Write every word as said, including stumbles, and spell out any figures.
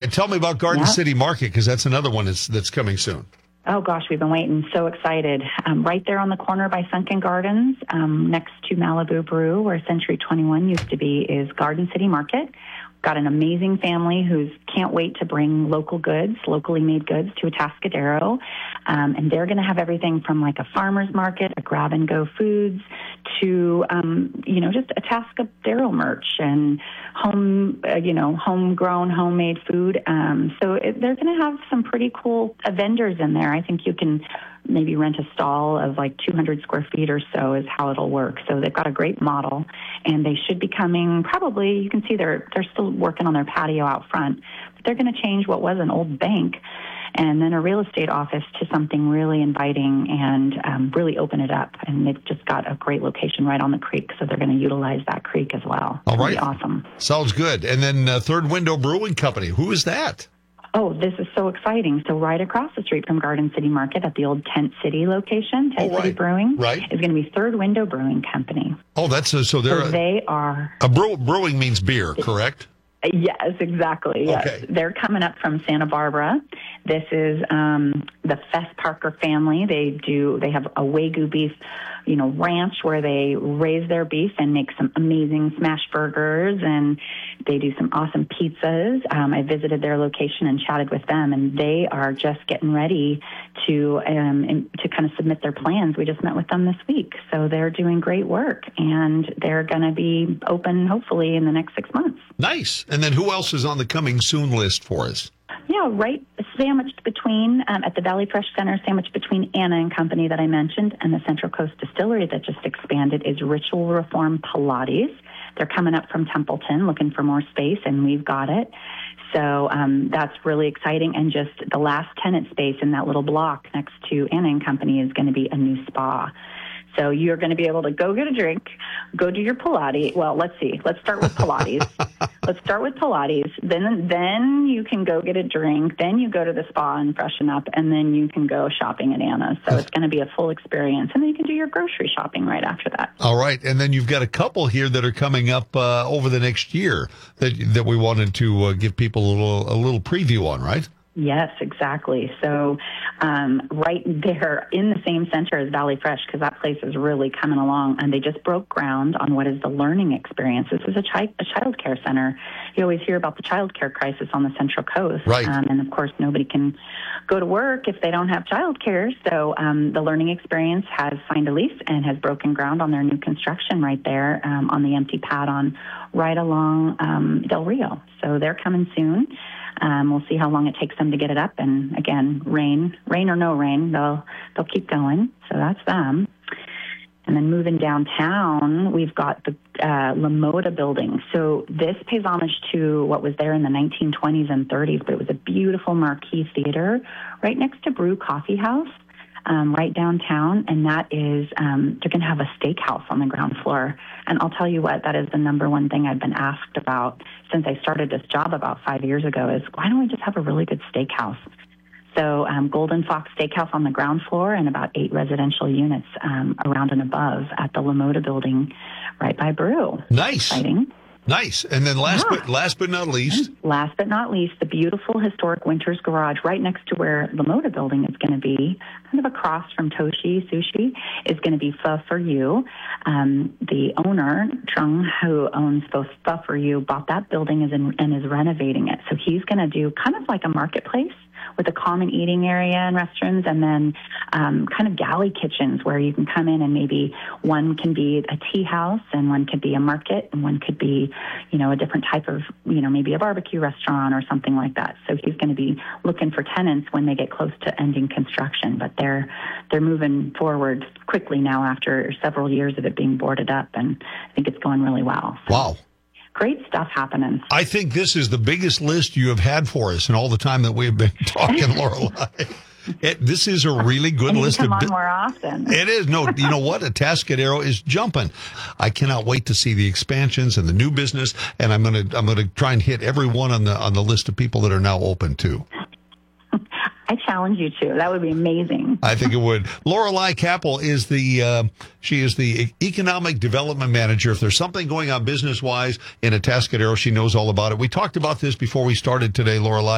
right, tell me about Garden Yeah. City Market, because that's another one that's, that's coming soon. Oh, gosh, we've been waiting. So excited. Um, right there on the corner by Sunken Gardens, um, next to Malibu Brew, where Century twenty-one used to be, is Garden City Market. Got an amazing family who's can't wait to bring local goods, locally made goods to Atascadero. Um, and they're going to have everything from like a farmer's market, a grab-and-go foods, to, um, you know, just Atascadero merch and home, uh, you know, homegrown, homemade food. Um, so it, they're going to have some pretty cool uh, vendors in there. I think you can maybe rent a stall of like two hundred square feet or so is how it'll work. So they've got a great model, and they should be coming probably, you can see they're, they're still working on their patio out front, but they're going to change what was an old bank and then a real estate office to something really inviting and um, really open it up. And they've just got a great location right on the creek, so they're going to utilize that creek as well. All right. Really awesome. Sounds good. And then uh, Third Window Brewing Company, who is that? Oh, this is so exciting. So right across the street from Garden City Market at the old Tent City location, Tent Oh, City right. Brewing, Right. is going to be Third Window Brewing Company. Oh, that's a, so they're So a, they are... a brew, brewing means beer, correct? Yes, exactly. Yes. Okay. They're coming up from Santa Barbara. This is um, the Fess Parker family. They do. They have a Wagyu beef, you know, ranch where they raise their beef and make some amazing smash burgers, and they do some awesome pizzas. Um, I visited their location and chatted with them, and they are just getting ready to um, in, to kind of submit their plans. We just met with them this week, so they're doing great work, and they're going to be open hopefully in the next six months. Nice. And then who else is on the coming soon list for us? Yeah, right sandwiched between, um, at the Valley Fresh Center, sandwiched between Anna and Company that I mentioned and the Central Coast Distillery that just expanded is Ritual Reform Pilates. They're coming up from Templeton looking for more space, and we've got it. So um, that's really exciting. And just the last tenant space in that little block next to Anna and Company is going to be a new spa. So you're going to be able to go get a drink, go do your Pilates. Well, let's see. Let's start with Pilates. Let's start with Pilates. Then then you can go get a drink. Then you go to the spa and freshen up, and then you can go shopping at Anna's. So it's going to be a full experience. And then you can do your grocery shopping right after that. All right. And then you've got a couple here that are coming up uh, over the next year that that we wanted to uh, give people a little, a little preview on, right? Yes, exactly. So um, right there in the same center as Valley Fresh, because that place is really coming along, and they just broke ground on what is the learning experience. This is a, chi- a child care center. You always hear about the child care crisis on the Central Coast. Right. Um, and, of course, nobody can go to work if they don't have child care. So um, the learning experience has signed a lease and has broken ground on their new construction right there um, on the empty pad on right along um, Del Rio. So they're coming soon. Um, we'll see how long it takes them to get it up. And again, rain, rain or no rain, they'll they'll keep going. So that's them. And then moving downtown, we've got the uh, LaModa building. So this pays homage to what was there in the nineteen twenties and thirties, but it was a beautiful marquee theater right next to Brew Coffee House. Um, right downtown, and that is, um, they're going to have a steakhouse on the ground floor. And I'll tell you what, that is the number one thing I've been asked about since I started this job about five years ago is, why don't we just have a really good steakhouse? So um, Golden Fox Steakhouse on the ground floor and about eight residential units um, around and above at the LaModa building right by Brew. Nice. Exciting. Nice. And then last, Yeah. but, last but not least. Last but not least, the beautiful historic Winters Garage right next to where LaModa building is going to be, kind of across from Toshi Sushi, is going to be Pho For You. Um, the owner, Trung, who owns both Pho For You, bought that building is in, and is renovating it. So he's going to do kind of like a marketplace with a common eating area and restrooms, and then um, kind of galley kitchens where you can come in and maybe one can be a tea house and one could be a market and one could be, you know, a different type of, you know, maybe a barbecue restaurant or something like that. So he's going to be looking for tenants when they get close to ending construction, but they're they're moving forward quickly now after several years of it being boarded up, and I think it's going really well. So. Wow. Great stuff happening. I think this is the biggest list you have had for us in all the time that we've been talking, Lorelei. It, this is a really good I need list. to come of on more often. It is. No, you know what? Atascadero is jumping. I cannot wait to see the expansions and the new business, and I'm going to I'm going to try and hit every one on the on the list of people that are now open too. I challenge you to. That would be amazing. I think it would. Lorelei Capel is the uh, she is the economic development manager. If there's something going on business wise in Atascadero, she knows all about it. We talked about this before we started today, Lorelei.